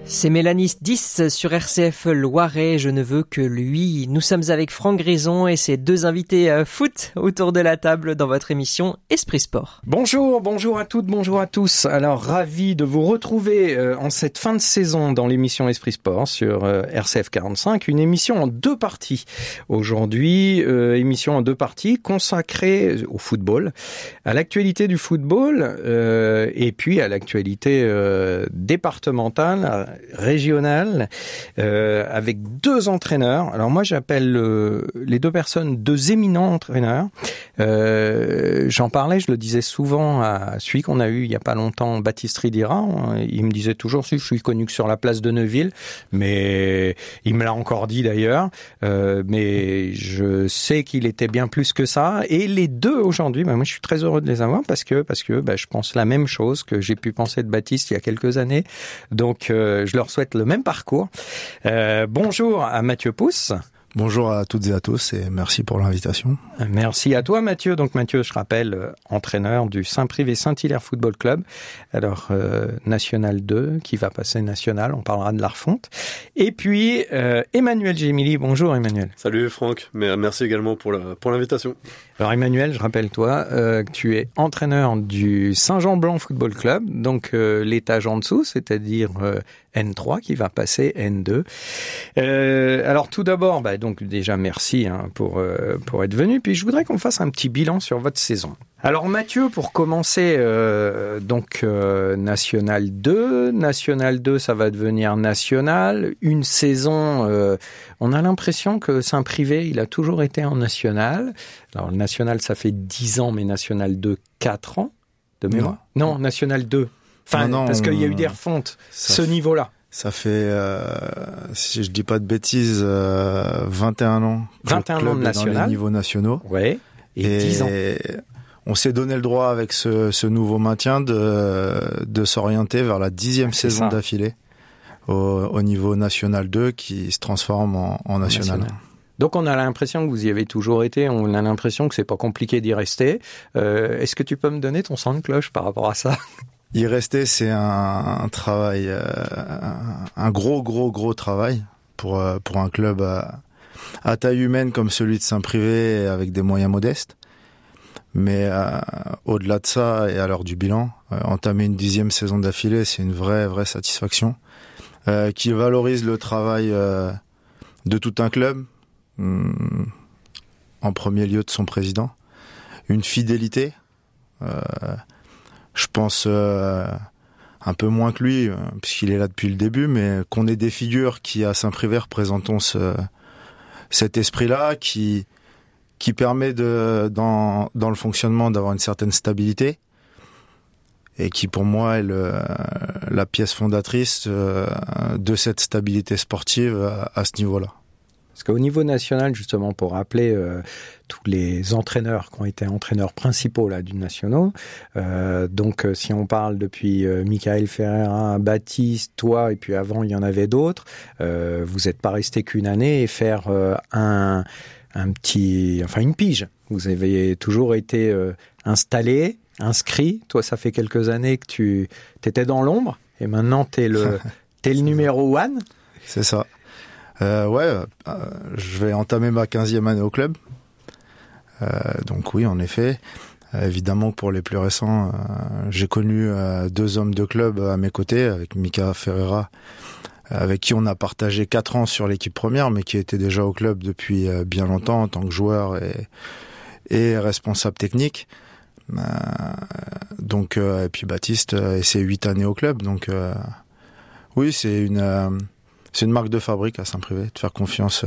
C'est Mélanie 10 sur RCF Loiret, je ne veux que lui. Nous sommes avec Franck Grison et ses deux invités foot autour de la table dans votre émission Esprit Sport. Bonjour à toutes, bonjour à tous. Alors ravi de vous retrouver en cette fin de saison dans l'émission Esprit Sport sur RCF 45, une émission en deux parties. Aujourd'hui, émission en deux parties consacrée au football, à l'actualité du football et puis à l'actualité départementale, régionale, avec deux entraîneurs. Alors moi j'appelle les deux personnes deux éminents entraîneurs. J'en parlais, je le disais souvent à celui qu'on a eu il y a pas longtemps, Baptiste Ridira. Il me disait toujours, si je suis connu que sur la place de Neuville, mais il me l'a encore dit d'ailleurs. Mais je sais qu'il était bien plus que ça. Et les deux aujourd'hui, moi je suis très heureux de les avoir parce que je pense la même chose que j'ai pu penser de Baptiste il y a quelques années. Donc je leur souhaite le même parcours. Bonjour à Mathieu Pousse. Bonjour à toutes et à tous et merci pour l'invitation. Merci à toi Mathieu. Donc Mathieu, je rappelle, entraîneur du Saint-Privé Saint-Hilaire Football Club. Alors National 2 qui va passer National, on parlera de la refonte. Et puis Emmanuel Gémili. Bonjour Emmanuel. Salut Franck, merci également pour l'invitation. Alors Emmanuel, je rappelle toi que tu es entraîneur du Saint-Jean-Blanc Football Club, donc l'étage en dessous, c'est-à-dire N3 qui va passer N2. Alors tout d'abord, donc déjà merci pour être venu. Puis je voudrais qu'on fasse un petit bilan sur votre saison. Alors Mathieu, pour commencer, National 2. National 2, ça va devenir National. Une saison, on a l'impression que Saint-Privé, il a toujours été en National. Alors le National, ça fait 10 ans, mais National 2, 4 ans de mémoire. Non, National 2. Enfin, non, parce qu'il y a eu des refontes, ce niveau-là. Ça fait, si je dis pas de bêtises, 21 ans. 21 ans de National. Dans les niveaux nationaux. Ouais. Et 10 ans. On s'est donné le droit avec ce nouveau maintien de s'orienter vers la 10e saison d'affilée au niveau National 2 qui se transforme en National 1. Donc on a l'impression que vous y avez toujours été, on a l'impression que c'est pas compliqué d'y rester. Est-ce que tu peux me donner ton son de cloche par rapport à ça ? Y rester, c'est un travail, un gros travail pour un club à taille humaine comme celui de Saint-Privé avec des moyens modestes. Mais au-delà de ça et à l'heure du bilan, entamer une 10e saison d'affilée, c'est une vraie satisfaction qui valorise le travail de tout un club, en premier lieu de son président, une fidélité. Je pense un peu moins que lui, puisqu'il est là depuis le début, mais qu'on ait des figures qui, à Saint-Privé, représentons cet esprit-là, qui permet dans le fonctionnement d'avoir une certaine stabilité, et qui, pour moi, est la pièce fondatrice de cette stabilité sportive à ce niveau-là. Parce qu'au niveau national, justement, pour rappeler tous les entraîneurs qui ont été entraîneurs principaux là du national, donc si on parle depuis Michael Ferreira, Baptiste, toi, et puis avant il y en avait d'autres, vous n'êtes pas resté qu'une année et faire une pige. Vous avez toujours été installé, inscrit. Toi, ça fait quelques années que tu étais dans l'ombre et maintenant t'es le numéro 1. C'est ça. Je vais entamer ma 15e année au club. Donc oui, en effet. Évidemment, pour les plus récents, j'ai connu deux hommes de club à mes côtés, avec Mika Ferreira, avec qui on a partagé 4 ans sur l'équipe première, mais qui était déjà au club depuis bien longtemps en tant que joueur et responsable technique. Et puis Baptiste et ses 8 années au club. Donc oui, c'est une marque de fabrique à Saint-Privé, de faire confiance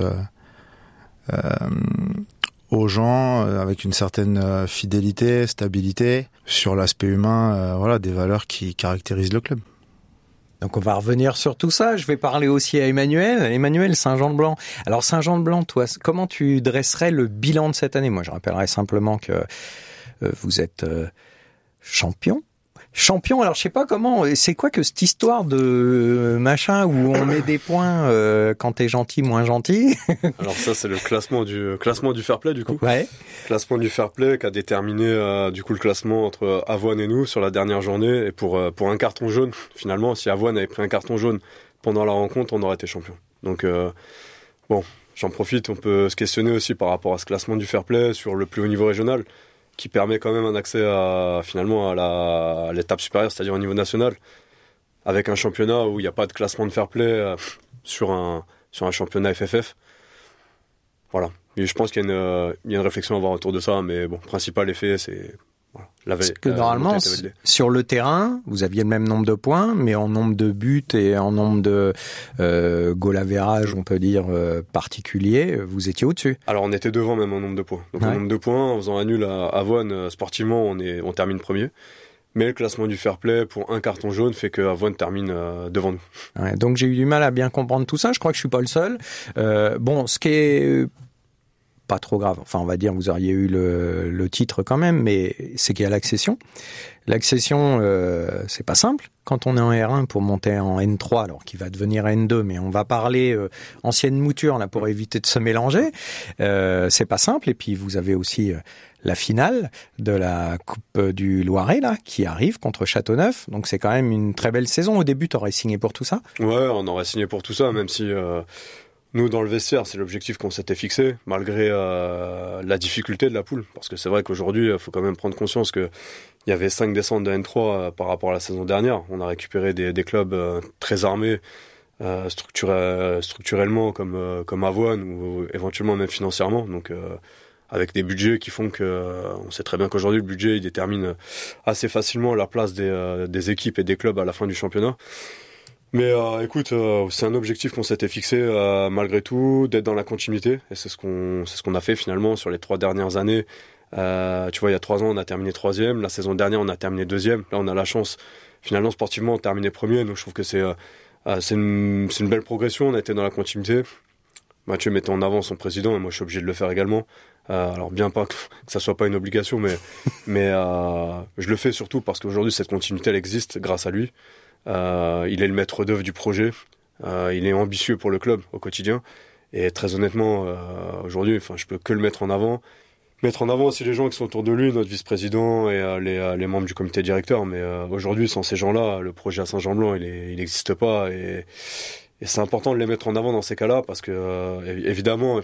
aux gens avec une certaine fidélité, stabilité, sur l'aspect humain, des valeurs qui caractérisent le club. Donc on va revenir sur tout ça. Je vais parler aussi à Emmanuel. Emmanuel, Saint-Jean-de-Blanc. Alors Saint-Jean-de-Blanc, toi, comment tu dresserais le bilan de cette année ? Moi, je rappellerai simplement que vous êtes champion. Alors je sais pas comment, c'est quoi que cette histoire de machin où on met des points quand t'es gentil, moins gentil. Alors ça c'est le classement du fair play du coup. Ouais. Classement du fair play qui a déterminé du coup le classement entre Avoine et nous sur la dernière journée et pour un carton jaune finalement si Avoine avait pris un carton jaune pendant la rencontre, on aurait été champion. Donc, bon, j'en profite, on peut se questionner aussi par rapport à ce classement du fair play sur le plus haut niveau régional, qui permet quand même un accès finalement à l'étape supérieure, c'est-à-dire au niveau national, avec un championnat où il n'y a pas de classement de fair play sur un championnat FFF. Voilà. Et je pense qu'il y a une réflexion à avoir autour de ça, mais bon, principal effet, c'est... Voilà, parce que normalement, sur le terrain, vous aviez le même nombre de points, mais en nombre de buts et en nombre de goal average, on peut dire, particulier, vous étiez au-dessus. Alors, on était devant même en nombre de points. Donc, en nombre de points, en faisant un nul à Avoine, sportivement, on termine premier. Mais le classement du fair play pour un carton jaune fait que Avoine termine devant nous. Ouais, donc, j'ai eu du mal à bien comprendre tout ça. Je crois que je suis pas le seul. Bon, ce qui est... pas trop grave. Enfin, on va dire, vous auriez eu le titre quand même, mais c'est qu'il y a l'accession. L'accession, c'est pas simple. Quand on est en R1 pour monter en N3, alors qu'il va devenir N2, mais on va parler ancienne mouture là pour éviter de se mélanger. C'est pas simple. Et puis vous avez aussi la finale de la Coupe du Loiret là qui arrive contre Châteauneuf. Donc c'est quand même une très belle saison. Au début, t'aurais signé pour tout ça ? Ouais, on aurait signé pour tout ça, même si. Nous, dans le vestiaire, c'est l'objectif qu'on s'était fixé, malgré la difficulté de la poule. Parce que c'est vrai qu'aujourd'hui, il faut quand même prendre conscience qu'il y avait 5 descentes de N3 par rapport à la saison dernière. On a récupéré des clubs très armés, structurellement, comme Avoine, ou éventuellement même financièrement. Donc, avec des budgets qui font que... on sait très bien qu'aujourd'hui, le budget, il détermine assez facilement la place des équipes et des clubs à la fin du championnat. Mais écoute, c'est un objectif qu'on s'était fixé malgré tout, d'être dans la continuité, et c'est ce qu'on a fait finalement sur les 3 dernières années. Tu vois, il y a 3 ans, on a terminé 3e, la saison dernière, on a terminé 2e. Là, on a la chance, finalement, sportivement, de terminer 1er, donc je trouve que c'est une belle progression, on a été dans la continuité. Mathieu mettait en avant son président, et moi je suis obligé de le faire également. Alors bien pas que ça soit pas une obligation, mais je le fais surtout parce qu'aujourd'hui, cette continuité, elle existe grâce à lui. Il est le maître d'œuvre du projet, il est ambitieux pour le club au quotidien, et très honnêtement aujourd'hui, je peux que le mettre en avant aussi les gens qui sont autour de lui, notre vice-président et les membres du comité directeur. Mais aujourd'hui, sans ces gens-là, le projet à Saint-Jean-Blanc il n'existe pas, et c'est important de les mettre en avant dans ces cas-là, parce que évidemment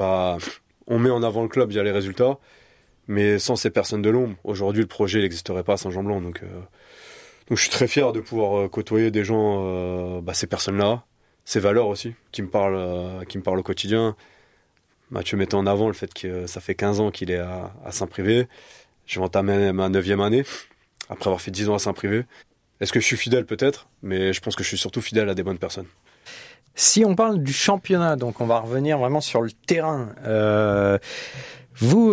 on met en avant le club via les résultats, mais sans ces personnes de l'ombre, aujourd'hui le projet n'existerait pas à Saint-Jean-Blanc. Donc je suis très fier de pouvoir côtoyer des gens, ces personnes-là, ces valeurs aussi, qui me parlent au quotidien. Mathieu mettait en avant le fait que ça fait 15 ans qu'il est à Saint-Privé. Je vais entamer ma 9e année, après avoir fait 10 ans à Saint-Privé. Est-ce que je suis fidèle? Peut-être, mais je pense que je suis surtout fidèle à des bonnes personnes. Si on parle du championnat, donc on va revenir vraiment sur le terrain. Vous,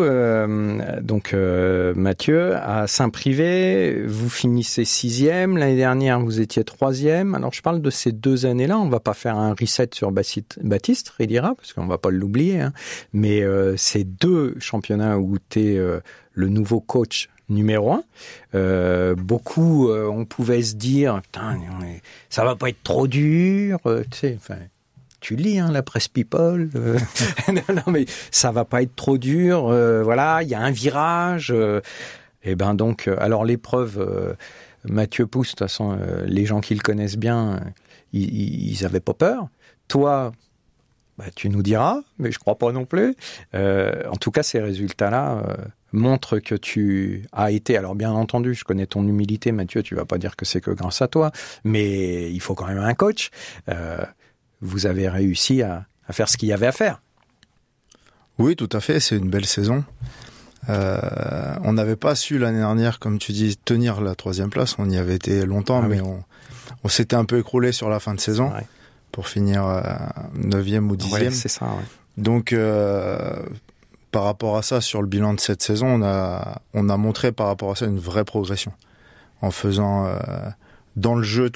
Mathieu, à Saint-Privé, vous finissez 6e. L'année dernière, vous étiez 3e. Alors, je parle de ces 2 années-là. On va pas faire un reset sur Baptiste Ridira, parce qu'on va pas l'oublier. Hein. Mais ces 2 championnats où tu es le nouveau coach numéro 1, beaucoup, on pouvait se dire, putain, ça va pas être trop dur, tu sais, enfin... Tu lis la presse people, non mais ça va pas être trop dur, voilà, il y a un virage, et ben donc, alors l'épreuve, Mathieu Pousse, de toute façon, les gens qui le connaissent bien, ils avaient pas peur. Toi, tu nous diras, mais je crois pas non plus. En tout cas, ces résultats-là montrent que tu as été, alors bien entendu, je connais ton humilité, Mathieu, tu vas pas dire que c'est que grâce à toi, mais il faut quand même un coach. Vous avez réussi à faire ce qu'il y avait à faire. Oui, tout à fait, c'est une belle saison. On n'avait pas su l'année dernière, comme tu dis, tenir la 3e place. On y avait été longtemps, mais on s'était un peu écroulé sur la fin de saison pour finir 9e ou 10e. Ouais, c'est ça, ouais. Donc, par rapport à ça, sur le bilan de cette saison, on a montré par rapport à ça une vraie progression en faisant dans le jeu